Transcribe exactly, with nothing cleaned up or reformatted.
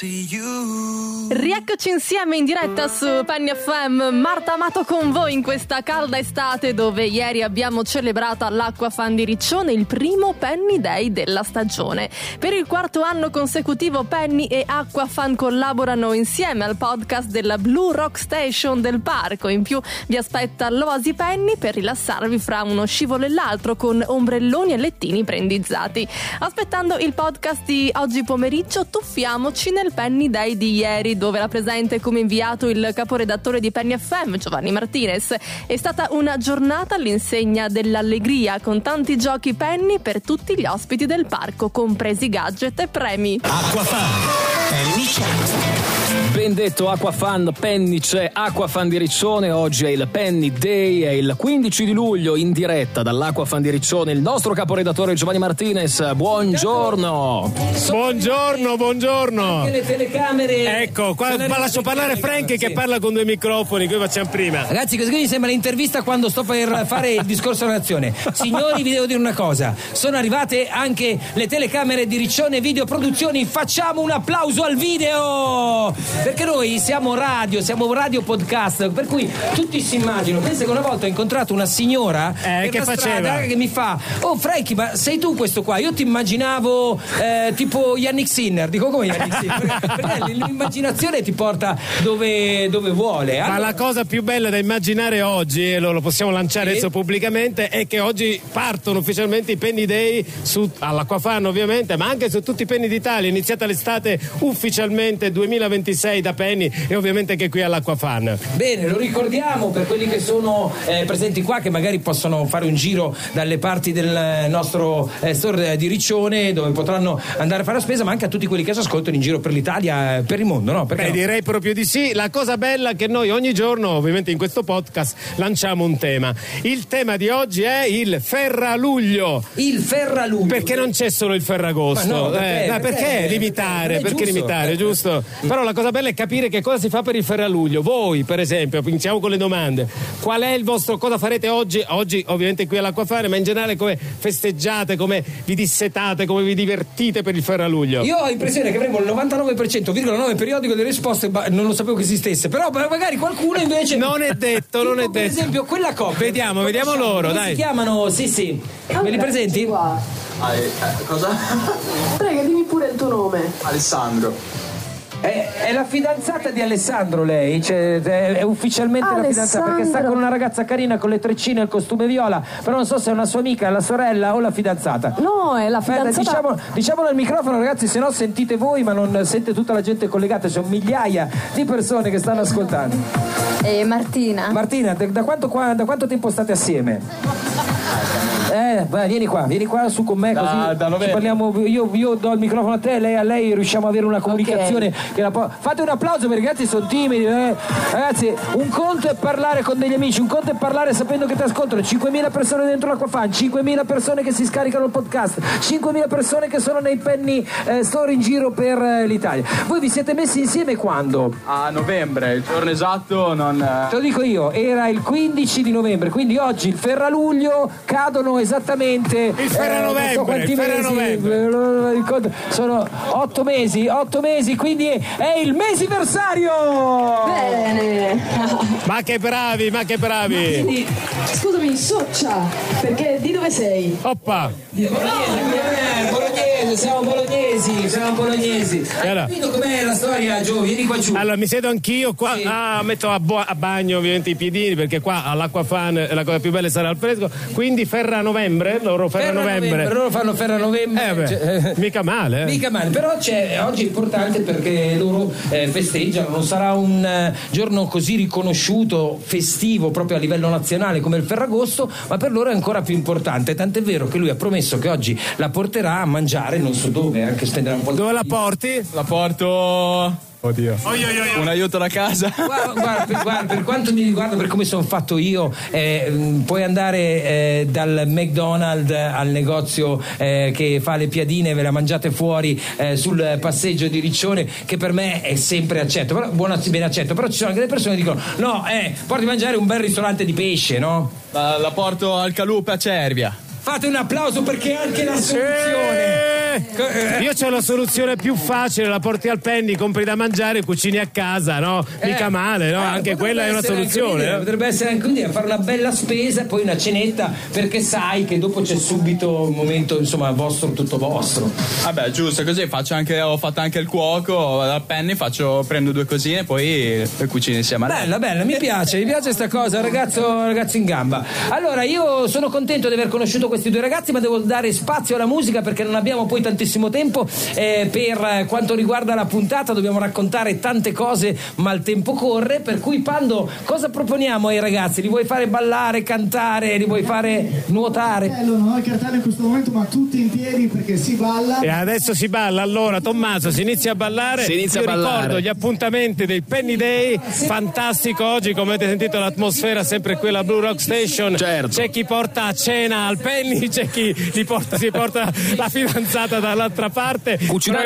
Rieccoci insieme in diretta su Penny F M. Marta Amato con voi in questa calda estate, dove ieri abbiamo celebrato all'Acquafan di Riccione il primo Penny Day della stagione. Per il quarto anno consecutivo Penny e Acquafan collaborano insieme al podcast della Blue Rock Station del parco. In più vi aspetta l'Oasi Penny per rilassarvi fra uno scivolo e l'altro, con ombrelloni e lettini brandizzati. Aspettando il podcast di oggi pomeriggio, tuffiamoci nel Penny Day di ieri, dove era presente come inviato il caporedattore di Penny F M, Giovanni Martinez. È stata una giornata all'insegna dell'allegria, con tanti giochi Penny per tutti gli ospiti del parco, compresi gadget e premi. Acquafan, Penny c'è. Ben detto, Acquafan, Penny c'è. Acquafan di Riccione, oggi è il Penny Day, è il quindici di luglio, in diretta dall'Acquafan di Riccione il nostro caporedattore Giovanni Martinez. Buongiorno. Buongiorno, buongiorno. Anche le telecamere. Ecco, qua lascio parlare Frank che parla con due microfoni, come facciamo prima. Ragazzi, così mi sembra l'intervista quando sto per fare il discorso alla nazione. Signori, vi devo dire una cosa: sono arrivate anche le telecamere di Riccione Video Produzioni. Facciamo un applauso al video, perché noi siamo radio, siamo radio podcast, per cui tutti si immaginano. Pensa che una volta ho incontrato una signora eh, che faceva che mi fa: oh Frankie, ma sei tu questo qua? Io ti immaginavo eh, tipo Yannick Sinner. Dico, come Yannick Sinner? Perché l'immaginazione ti porta dove, dove vuole. Allora... Ma la cosa più bella da immaginare oggi, e lo, lo possiamo lanciare sì. adesso pubblicamente, è che oggi partono ufficialmente i Penny Day su, all'Acquafan ovviamente, ma anche su tutti i Penny d'Italia. È iniziata l'estate ufficialmente duemilaventisei da Penny, e ovviamente anche qui all'Acquafan. Bene, lo ricordiamo per quelli che sono eh, presenti qua, che magari possono fare un giro dalle parti del nostro eh, store di Riccione, dove potranno andare a fare la spesa, ma anche a tutti quelli che ci ascoltano in giro per l'Italia, per il mondo, no? Perché Beh, no? direi proprio di sì. La cosa bella è che noi ogni giorno, ovviamente in questo podcast, lanciamo un tema. Il tema di oggi è il Ferraluglio. Il Ferraluglio. Perché non c'è solo il Ferragosto. Ma no, perché, eh, ma perché, perché limitare? è Perché giusto. limitare, giusto? Però la cosa bella è capire che cosa si fa per il Ferraluglio. Voi, per esempio, iniziamo con le domande. Qual è il vostro, cosa farete oggi? Oggi, ovviamente, qui all'Acquafan, ma in generale come festeggiate, come vi dissetate, come vi divertite per il Ferraluglio? Io ho l'impressione che avremo il novantanove per cento virgola nove periodico delle risposte, ma non lo sapevo che esistesse. Però magari qualcuno invece. Non è detto, non è detto. Per esempio, quella coppia. Vediamo, vediamo loro, come dai. si chiamano? Sì, sì. Me li presenti? Qua. Ah, eh, cosa? Prego, dimmi pure il tuo nome. Alessandro. È, è la fidanzata di Alessandro, lei? Cioè, è, è ufficialmente Alessandro. La fidanzata, perché sta con una ragazza carina con le treccine e il costume viola, però non so se è una sua amica, la sorella o la fidanzata. No, è la Aspetta, fidanzata. diciamo, diciamolo al microfono, ragazzi, se no sentite voi ma non sente tutta la gente collegata. C'è migliaia di persone che stanno ascoltando. Eh, Martina. Martina, da, da, quanto, qua, da quanto tempo state assieme? Eh, vai, vieni qua, vieni qua su con me, così da, da ci parliamo. Io, io do il microfono a te, lei a lei, riusciamo ad avere una comunicazione. Okay. Che la po- Fate un applauso perché i ragazzi sono timidi. Eh. Ragazzi, un conto è parlare con degli amici, un conto è parlare sapendo che ti ascoltano. cinquemila persone dentro l'Acquafan, cinquemila persone che si scaricano il podcast, cinquemila persone che sono nei Penny eh, Store in giro per eh, l'Italia. Voi vi siete messi insieme quando? A novembre, il giorno esatto non. Te lo dico io, era il quindici di novembre, quindi oggi il Ferraluglio cadono esattamente il Ferranovembre, eh, so quanti il mesi, sono otto mesi, otto mesi, quindi è il mesiversario. Bene. Ma che bravi, ma che bravi. Ma quindi, scusami, Soccia, perché di dove sei? Oppa. Di Bolognese, bolognese, siamo bolognesi, siamo bolognesi. Hai allora. capito com'è la storia, Gio? Vieni qua giù. Allora, mi siedo anch'io qua, sì. ah, metto a, bo- a bagno ovviamente i piedini, perché qua all'Acquafan la cosa più bella è stare al fresco, quindi Ferranovembre, loro Ferranovembre. Ferranovembre, loro fanno Ferranovembre. Eh, beh, cioè, mica male. Eh. Mica male, però c'è, oggi è importante perché loro eh, festeggiano, non sarà un eh, giorno così riconosciuto, festivo proprio a livello nazionale come il Ferragosto, ma per loro è ancora più importante, tant'è vero che lui ha promesso che oggi la porterà a mangiare non so dove, anche spenderà un po' di... Dove la porti? La porto. Oddio. Oh, io, io, io. Un aiuto da casa. Guarda, guarda, per, guarda, per quanto mi riguarda, per come sono fatto io, eh, puoi andare eh, dal McDonald's al negozio eh, che fa le piadine, ve la mangiate fuori eh, sul passeggio di Riccione, che per me è sempre accetto, però, buono, ben accetto, però ci sono anche delle persone che dicono no, eh, porti a mangiare un bel ristorante di pesce, no? La, la porto al Calupe a Cervia. Fate un applauso perché anche la soluzione Eh, io c'ho la soluzione più facile, la porti al Penny, compri da mangiare, cucini a casa, no? Mica Eh, male, no? eh, Anche quella è una essere anche soluzione. un'idea, eh. Potrebbe essere anche un'idea, fare una bella spesa e poi una cenetta, perché sai che dopo c'è subito un momento, insomma, vostro, tutto vostro. Vabbè, giusto, così faccio anche, ho fatto anche il cuoco, vado al Penny, faccio, prendo due cosine e poi le cucino insieme a lei. Bella, bella, mi piace, mi piace sta cosa, ragazzo, ragazzo in gamba. Allora, io sono contento di aver conosciuto questi due ragazzi, ma devo dare spazio alla musica perché non abbiamo poi tantissimo tempo. Eh, per quanto riguarda la puntata dobbiamo raccontare tante cose, ma il tempo corre, per cui Pando, cosa proponiamo ai ragazzi? Li vuoi fare ballare, cantare, li vuoi fare nuotare? Bello, non ho il cartello in questo momento, ma tutti in piedi perché si balla. E adesso si balla, allora Tommaso si inizia a ballare. Si inizia Io a ballare. ricordo gli appuntamenti del Penny Day, fantastico oggi, come avete sentito l'atmosfera sempre qui alla Blue Rock Station. Certo. C'è chi porta a cena al Penny, c'è chi li porta, si porta la fidanzata dall'altra parte. Cucinare